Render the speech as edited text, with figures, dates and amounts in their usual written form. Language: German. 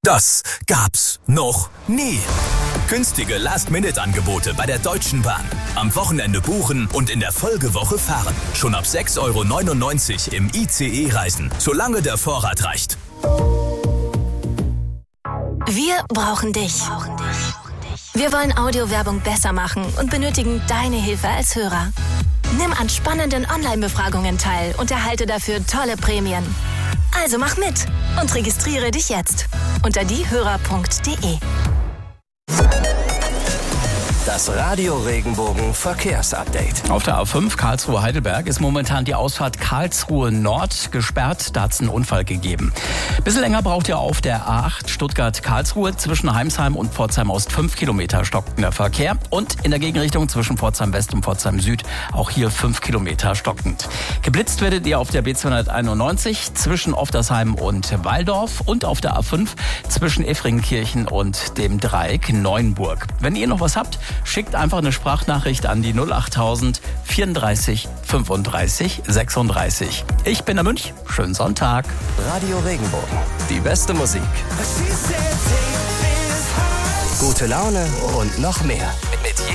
Das gab's noch nie. Günstige Last-Minute-Angebote bei der Deutschen Bahn. Am Wochenende buchen und in der Folgewoche fahren. Schon ab 6,99 € im ICE reisen, solange der Vorrat reicht. Wir brauchen dich. Wir wollen Audiowerbung besser machen und benötigen deine Hilfe als Hörer. Nimm an spannenden Online-Befragungen teil und erhalte dafür tolle Prämien. Also mach mit und registriere dich jetzt unter diehörer.de. Das Radio Regenbogen Verkehrsupdate. Auf der A5 Karlsruhe-Heidelberg ist momentan die Ausfahrt Karlsruhe Nord gesperrt. Da hat es einen Unfall gegeben. Bisschen länger braucht ihr auf der A8 Stuttgart-Karlsruhe. Zwischen Heimsheim und Pforzheim Ost 5 Kilometer stockender der Verkehr. Und in der Gegenrichtung zwischen Pforzheim West und Pforzheim Süd auch hier 5 Kilometer stockend. Geblitzt werdet ihr auf der B291 zwischen Oftersheim und Walldorf und auf der A5 zwischen Effringkirchen und dem Dreieck Neuenburg. Wenn ihr noch was habt, schickt einfach eine Sprachnachricht an die 08000 34 35 36. Ich bin der Münch. Schönen Sonntag. Radio Regenbogen. Die beste Musik. Gute Laune und noch mehr